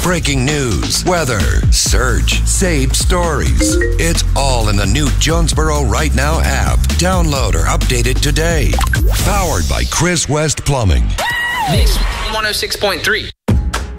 breaking news, weather, search, saved stories. It's all in the new Jonesboro Right Now app. Download or update it today. Powered by Chris West Plumbing. Mix 106.3.